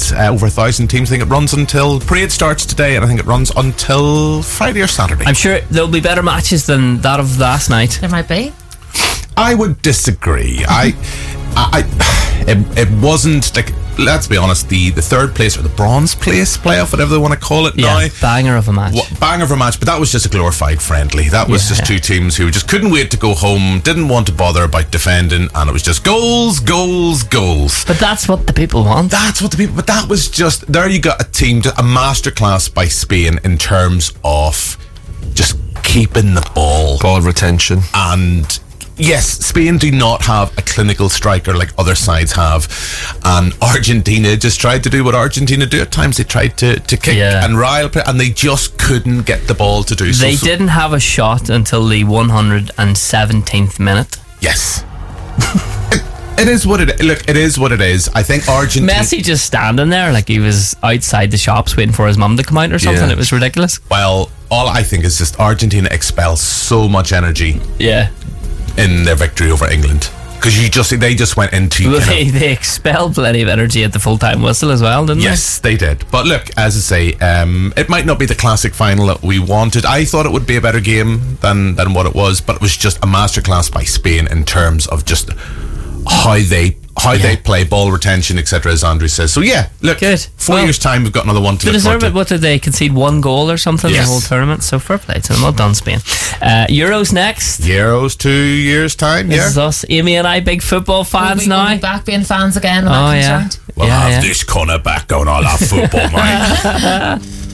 teams, over 1,000 teams. I think it runs until parade starts today, and I think it runs until Friday or Saturday. I'm sure there'll be better matches than that of last night. There might be. I would disagree. It wasn't like, let's be honest, the third place or the bronze place playoff, whatever they want to call it now. Banger of a match. Banger of a match, but that was just a glorified friendly. That was just two teams who just couldn't wait to go home, didn't want to bother about defending, and it was just goals, goals, goals. But that's what the people want. But that was just, there you got a team, a masterclass by Spain in terms of just keeping the ball retention. And yes, Spain do not have a clinical striker like other sides have, and Argentina just tried to do what Argentina do at times. They tried to kick and rile, and they just couldn't get the ball to do so. They didn't have a shot until the 117th minute. Yes. It is what it is. Look, it is what it is. I think Argentina... Messi just standing there like he was outside the shops waiting for his mum to come out or something. It was ridiculous. Well, all I think is just Argentina expels so much energy in their victory over England. Because they just went into... Well, they expelled plenty of energy at the full-time whistle as well, didn't they? Yes, they did. But look, as I say, it might not be the classic final that we wanted. I thought it would be a better game than what it was, but it was just a masterclass by Spain in terms of just how they play, ball retention, etc., as Andrew says. So yeah, look, good. 4 years' time, we've got another one to they look forward deserve to. it. What did they concede? 1 goal or something the whole tournament? So fair play to them. Well done, Spain. Euros next. Euros 2 years' time. This is us, Amy and I, big football fans now. We'll be back being fans again when that comes around. We'll have this corner back on all our football, mate.